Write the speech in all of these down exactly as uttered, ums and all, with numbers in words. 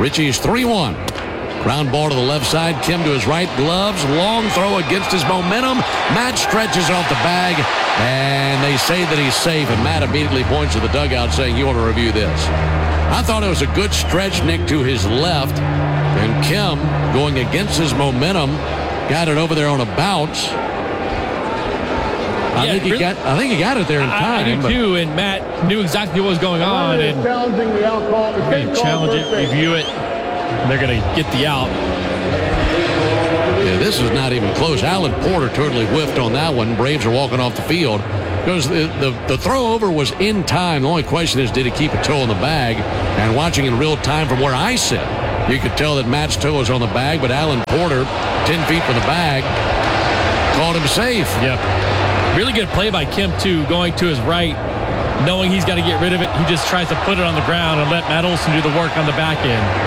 Richie's three one. Ground ball to the left side. Kim to his right. Gloves. Long throw against his momentum. Matt stretches off the bag. And they say that he's safe. And Matt immediately points to the dugout saying, you want to review this. I thought it was a good stretch, Nick, to his left. And Kim, going against his momentum, got it over there on a bounce. I, yeah, think he really, got, I think he got it there in time. I, I do, too. And Matt knew exactly what was going on. And challenging the out call. They challenge it, review it. They're going to get the out. Yeah, this is not even close. Alan Porter totally whiffed on that one. Braves are walking off the field because the, the, the throw over was in time. The only question is, did he keep a toe in the bag? And watching in real time from where I sit, you could tell that Matt's toe was on the bag, but Alan Porter, ten feet from the bag, called him safe. Yep. Really good play by Kim, too, going to his right, knowing he's got to get rid of it. He just tries to put it on the ground and let Matt Olson do the work on the back end.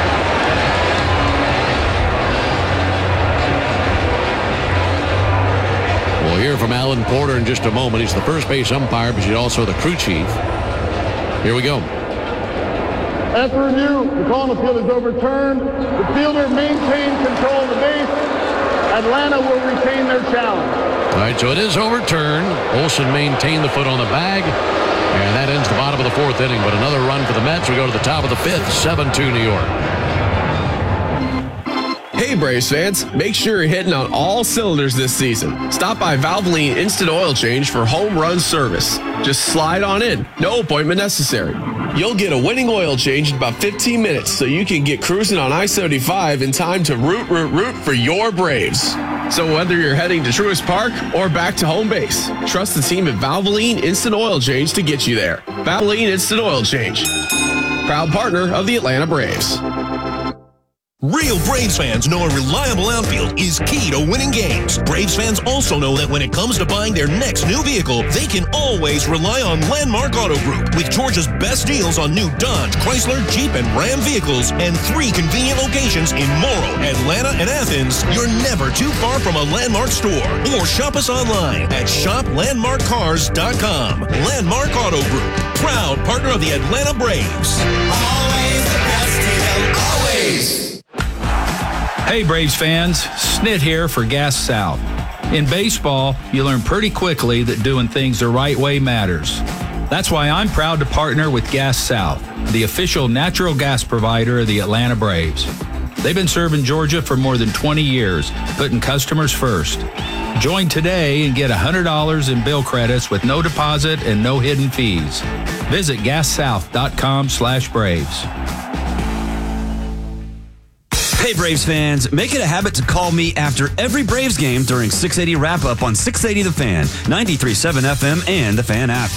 We'll hear from Alan Porter in just a moment. He's the first base umpire, but he's also the crew chief. Here we go. After review, the call on the field is overturned. The fielder maintained control of the base. Atlanta will retain their challenge. All right, so it is overturned. Olson maintained the foot on the bag. And that ends the bottom of the fourth inning. But another run for the Mets. We go to the top of the fifth, seven two New York. Hey Braves fans, make sure you're hitting on all cylinders this season. Stop by Valvoline Instant Oil Change for home run service. Just slide on in, no appointment necessary. You'll get a winning oil change in about fifteen minutes so you can get cruising on I seventy-five in time to root, root, root for your Braves. So whether you're heading to Truist Park or back to home base, trust the team at Valvoline Instant Oil Change to get you there. Valvoline Instant Oil Change, proud partner of the Atlanta Braves. Real Braves fans know a reliable outfield is key to winning games. Braves fans also know that when it comes to buying their next new vehicle, they can always rely on Landmark Auto Group. With Georgia's best deals on new Dodge, Chrysler, Jeep, and Ram vehicles, and three convenient locations in Morrow, Atlanta, and Athens, you're never too far from a Landmark store. Or shop us online at shop landmark cars dot com. Landmark Auto Group, proud partner of the Atlanta Braves. Always the best deal, always. Hey Braves fans, Snit here for Gas South. In baseball, you learn pretty quickly that doing things the right way matters. That's why I'm proud to partner with Gas South, the official natural gas provider of the Atlanta Braves. They've been serving Georgia for more than twenty years, putting customers first. Join today and get one hundred dollars in bill credits with no deposit and no hidden fees. Visit gas south dot com slash Braves. Hey Braves fans, make it a habit to call me after every Braves game during six eighty wrap-up on six eighty The Fan, ninety-three point seven F M, and the Fan app.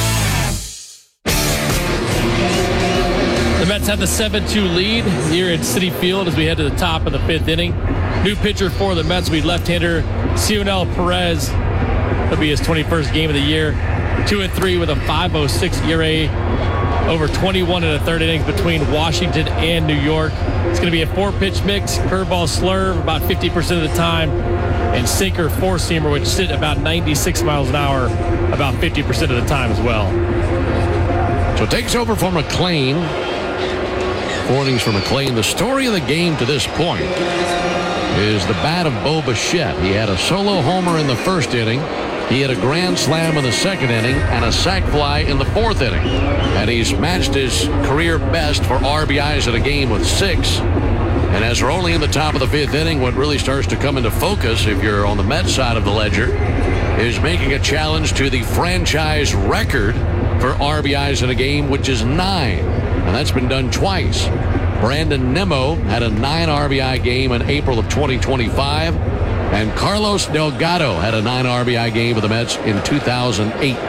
The Mets have the seven two lead here at Citi Field as we head to the top of the fifth inning. New pitcher for the Mets will be left-hander Cionel Perez. That'll be his twenty-first game of the year. Two and three with a five oh six E R A. Over twenty-one and a third innings between Washington and New York. It's going to be a four-pitch mix, curveball slurve about fifty percent of the time, and sinker four-seamer, which sit about ninety-six miles an hour about fifty percent of the time as well. So it takes over for McLean. Four innings for McLean. The story of the game to this point is the bat of Bo Bichette. He had a solo homer in the first inning. He had a grand slam in the second inning and a sac fly in the fourth inning. And he's matched his career best for R B Is in a game with six. And as we're only in the top of the fifth inning, what really starts to come into focus, if you're on the Mets side of the ledger, is making a challenge to the franchise record for R B Is in a game, which is nine. And that's been done twice. Brandon Nimmo had a nine R B I game in April of twenty twenty-five. And Carlos Delgado had a nine R B I game for the Mets in two thousand eight.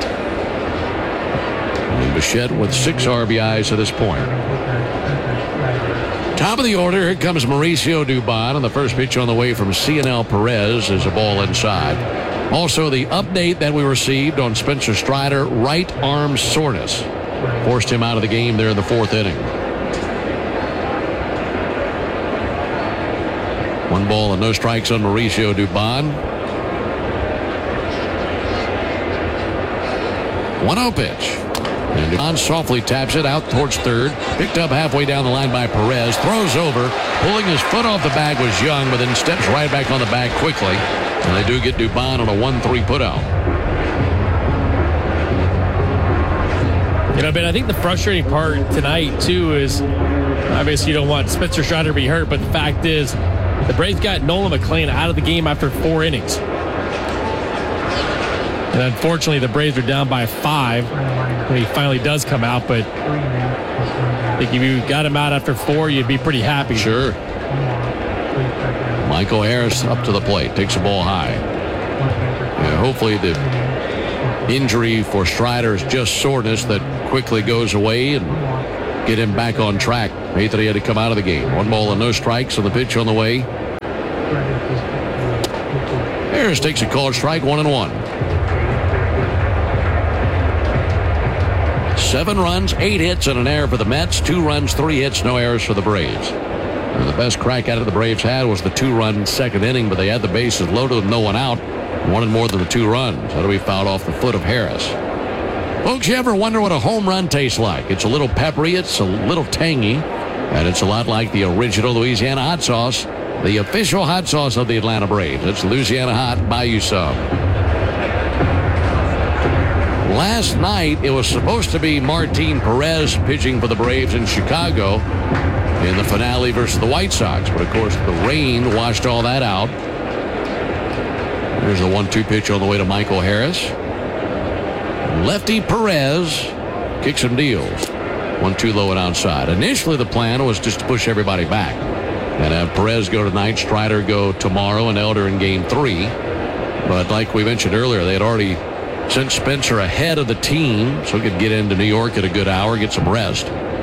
And Bichette with six R B Is at this point. Top of the order, here comes Mauricio Dubon, and the first pitch on the way from Cionel Perez is a ball inside. Also, the update that we received on Spencer Strider, right arm soreness, forced him out of the game there in the fourth inning. One ball and no strikes on Mauricio Dubon. one oh pitch. And Devon softly taps it out towards third. Picked up halfway down the line by Perez. Throws over. Pulling his foot off the bag was Young, but then steps right back on the bag quickly. And they do get Dubon on a one three putout. You know, Ben, I think the frustrating part tonight, too, is obviously you don't want Spencer Strider to be hurt, but the fact is the Braves got Nolan McLean out of the game after four innings. And unfortunately, the Braves are down by five when he finally does come out, but I think if you got him out after four, you'd be pretty happy. Sure. Michael Harris up to the plate, takes the ball high. Yeah, hopefully the injury for Strider is just soreness that quickly goes away and get him back on track. Hate that he had to come out of the game. One ball and no strikes on the pitch on the way. Harris takes a called strike, one and one. Seven runs, eight hits, and an error for the Mets. Two runs, three hits, no errors for the Braves. And the best crack out of the Braves had was the two-run second inning, but they had the bases loaded with no one out. Wanted more than the two runs. That'll be fouled off the foot of Harris. Folks, you ever wonder what a home run tastes like? It's a little peppery, it's a little tangy, and it's a lot like the original Louisiana hot sauce, the official hot sauce of the Atlanta Braves. It's Louisiana Hot. Buy you some. Last night, it was supposed to be Martin Perez pitching for the Braves in Chicago in the finale versus the White Sox. But, of course, the rain washed all that out. Here's the one two pitch on the way to Michael Harris. Lefty Perez kicks and deals. one two low and outside. Initially, the plan was just to push everybody back and have Perez go tonight, Strider go tomorrow, and Elder in game three. But like we mentioned earlier, they had already sent Spencer ahead of the team so he could get into New York at a good hour, get some rest.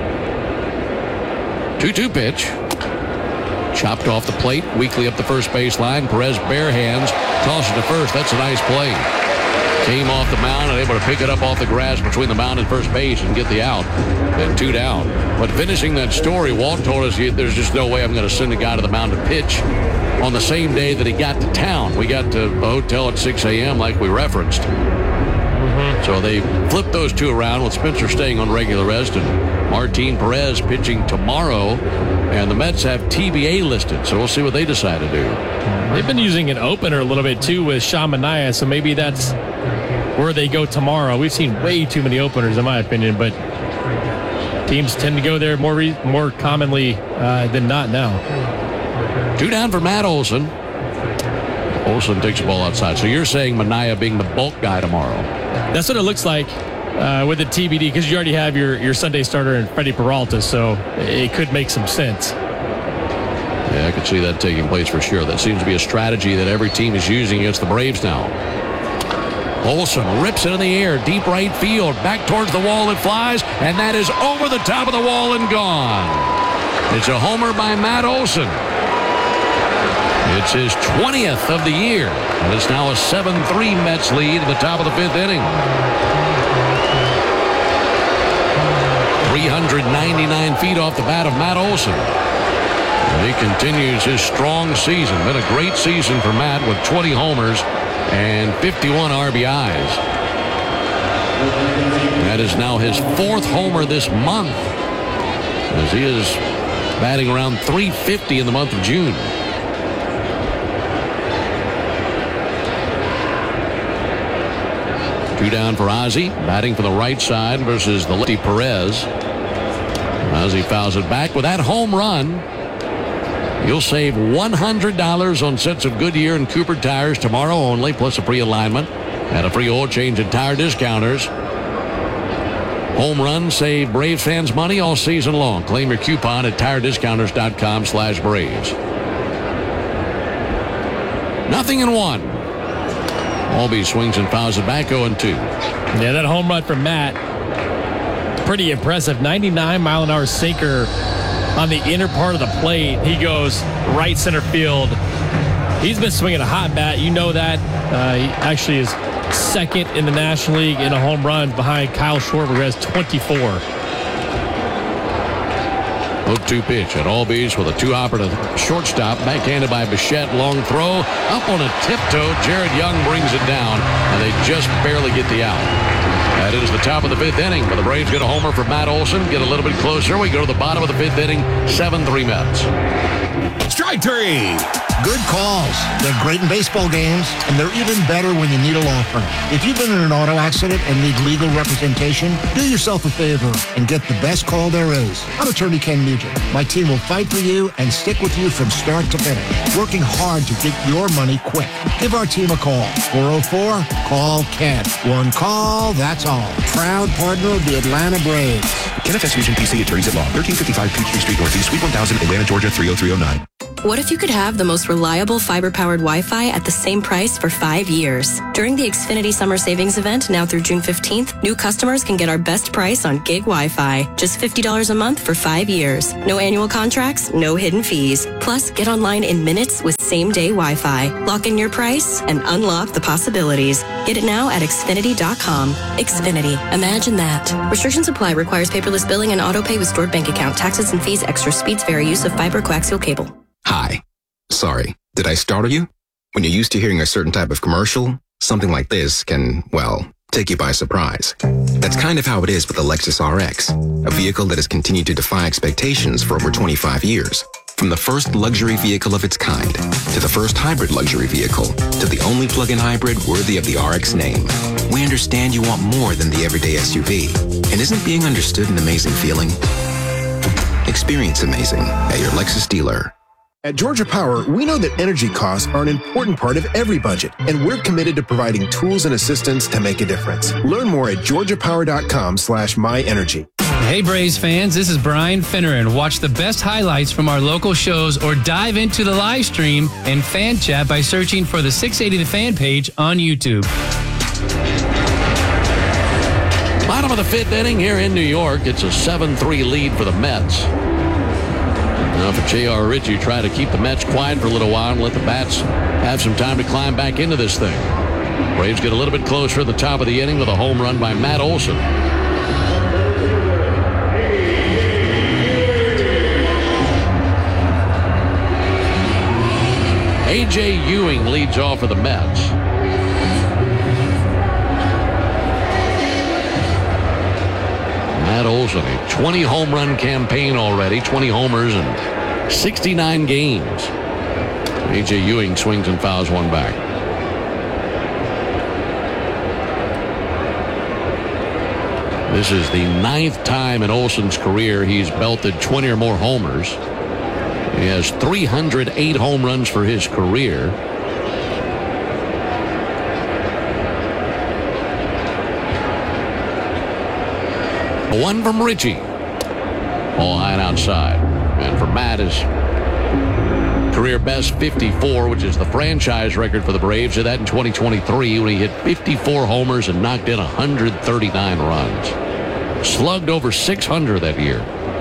two two pitch. Chopped off the plate, weakly up the first baseline. Perez bare hands, tosses to first. That's a nice play. Came off the mound and able to pick it up off the grass between the mound and first base and get the out. And two down. But finishing that story, Walt told us there's just no way I'm going to send a guy to the mound to pitch on the same day that he got to town. We got to the hotel at six a.m. like we referenced. Mm-hmm. So they flipped those two around with Spencer staying on regular rest and Martin Perez pitching tomorrow. And the Mets have T B A listed, so we'll see what they decide to do. They've been using an opener a little bit, too, with Sean Manaea, so maybe that's where they go tomorrow. We've seen way too many openers, in my opinion, but teams tend to go there more re- more commonly uh, than not now. Two down for Matt Olson. Olson takes the ball outside. So you're saying Manaea being the bulk guy tomorrow? That's what it looks like uh, with the T B D, because you already have your, your Sunday starter in Freddie Peralta, so it could make some sense. Yeah, I could see that taking place for sure. That seems to be a strategy that every team is using against the Braves now. Olson rips it in the air, deep right field, back towards the wall it flies, and that is over the top of the wall and gone. It's a homer by Matt Olson. It's his twentieth of the year, and it's now a seven three Mets lead at the top of the fifth inning. three hundred ninety-nine feet off the bat of Matt Olson. And he continues his strong season. Been a great season for Matt with twenty homers and fifty-one R B Is. That is now his fourth homer this month, as he is batting around three fifty in the month of June. Two down for Ozzie, batting for the right side versus the lefty Perez. Ozzie fouls it back with that home run. You'll save one hundred dollars on sets of Goodyear and Cooper tires tomorrow only, plus a free alignment and a free oil change at Tire Discounters. Home run save Braves fans money all season long. Claim your coupon at tire discounters dot com slash Braves. Nothing in one. Albee swings and fouls it back oh and two. Yeah, that home run from Matt, pretty impressive. ninety-nine mile an hour sinker on the inner part of the plate. He goes right center field. He's been swinging a hot bat. You know that. Uh, he actually is second in the National League in a home run behind Kyle Schwarber, who has twenty-four. oh two pitch at Albies with a two-hopper to shortstop. Backhanded by Bichette. Long throw. Up on a tiptoe. Jared Young brings it down, and they just barely get the out. That is the top of the fifth inning, but the Braves get a homer for Matt Olson, get a little bit closer. We go to the bottom of the fifth inning, seven three Mets. Strike three. Good calls. They're great in baseball games, and they're even better when you need a law firm. If you've been in an auto accident and need legal representation, do yourself a favor and get the best call there is. I'm attorney Ken Nugent. My team will fight for you and stick with you from start to finish, working hard to get your money quick. Give our team a call. four oh four, call Ken. One call, that's all. Proud partner of the Atlanta Braves. Kenneth S. Nugent, P C, Attorneys at Law, thirteen fifty-five Peachtree Street Northeast, Suite one thousand, Atlanta, Georgia, three oh three oh nine. What if you could have the most reliable fiber-powered Wi-Fi at the same price for five years? During the Xfinity Summer Savings Event, now through June fifteenth, new customers can get our best price on gig Wi-Fi. Just fifty dollars a month for five years. No annual contracts, no hidden fees. Plus, get online in minutes with same-day Wi-Fi. Lock in your price and unlock the possibilities. Get it now at Xfinity dot com. Xfinity. Imagine that. Restrictions apply. Requires paperless billing and auto-pay with stored bank account. Taxes and fees. Extra speeds vary. Use of fiber coaxial cable. Hi. Sorry, did I startle you? When you're used to hearing a certain type of commercial, something like this can, well, take you by surprise. That's kind of how it is with the Lexus R X, a vehicle that has continued to defy expectations for over twenty-five years. From the first luxury vehicle of its kind, to the first hybrid luxury vehicle, to the only plug-in hybrid worthy of the R X name. We understand you want more than the everyday S U V. And isn't being understood an amazing feeling? Experience amazing at your Lexus dealer. At Georgia Power, we know that energy costs are an important part of every budget, and we're committed to providing tools and assistance to make a difference. Learn more at georgiapower.com slash myenergy. Hey Braves fans, this is Brian Finneran. Watch the best highlights from our local shows or dive into the live stream and fan chat by searching for the six eighty The Fan page on YouTube. Bottom of the fifth inning here in New York. It's a seven three lead for the Mets. Now for J R. Ritchie, try to keep the Mets quiet for a little while and let the bats have some time to climb back into this thing. Braves get a little bit closer at the top of the inning with a home run by Matt Olson. A J. Ewing leads off for the Mets. Matt Olson, a twenty home run campaign already, twenty homers in sixty-nine games. A J. Ewing swings and fouls one back. This is the ninth time in Olson's career he's belted twenty or more homers. He has three hundred eight home runs for his career. One from Ritchie. All high and outside. And for Matt is career best fifty-four, which is the franchise record for the Braves. Did that in twenty twenty-three when he hit fifty-four homers and knocked in one hundred thirty-nine runs. Slugged over six hundred that year.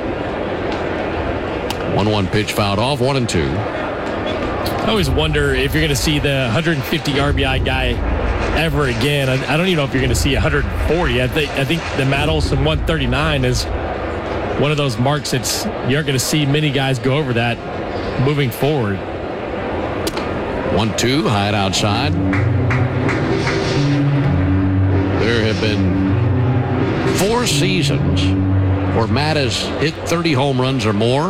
one one pitch fouled off, one and two. I always wonder if you're going to see the one hundred fifty R B I guy ever again. I, I don't even know if you're going to see one hundred forty. I think I think the Matt Olson one thirty-nine is one of those marks that's you aren't going to see many guys go over that moving forward. one two, high and outside. There have been four seasons where Matt has hit thirty home runs or more.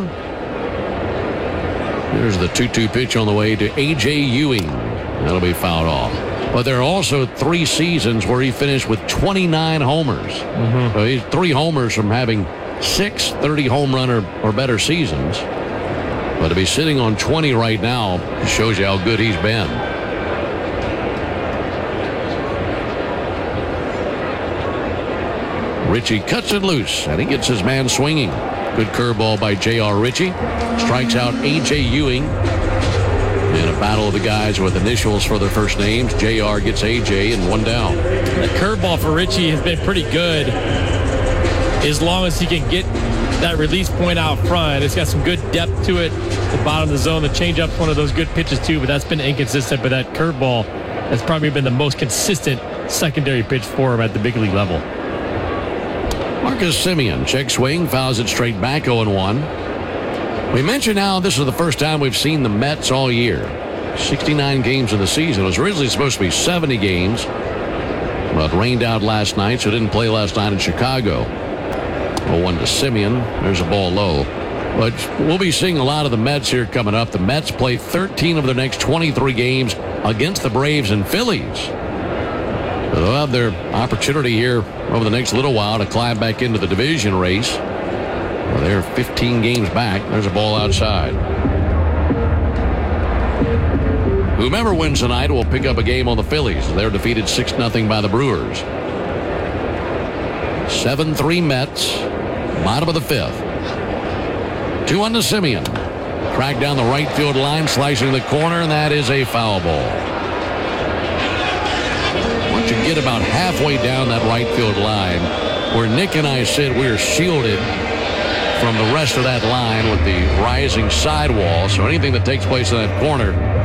There's the two two pitch on the way to A J. Ewing. That'll be fouled off. But there are also three seasons where he finished with twenty-nine homers. Mm-hmm. So he's three homers from having six thirty home run or, or better seasons. But to be sitting on twenty right now shows you how good he's been. Ritchie cuts it loose, and he gets his man swinging. Good curveball by J R. Ritchie. Strikes out A J. Ewing. In a battle of the guys with initials for their first names, J R gets A J and one down. The curveball for Ritchie has been pretty good as long as he can get that release point out front. It's got some good depth to it at the bottom of the zone. The changeup's one of those good pitches too, but that's been inconsistent. But that curveball has probably been the most consistent secondary pitch for him at the big league level. Marcus Semien, check swing, fouls it straight back, oh and one. We mentioned now this is the first time we've seen the Mets all year. sixty-nine games in the season. It was originally supposed to be seventy games. But rained out last night, so didn't play last night in Chicago. oh one to Simeon. There's a ball low. But we'll be seeing a lot of the Mets here coming up. The Mets play thirteen of their next twenty-three games against the Braves and Phillies. So they'll have their opportunity here over the next little while to climb back into the division race. Well, they're fifteen games back. There's a ball outside. Whomever wins tonight will pick up a game on the Phillies. They're defeated six nothing by the Brewers. seven three Mets. Bottom of the fifth. two one to Simeon. Cracked down the right field line, slicing the corner, and that is a foul ball. Once you get about halfway down that right field line, where Nick and I sit, we are shielded from the rest of that line with the rising sidewall. So anything that takes place in that corner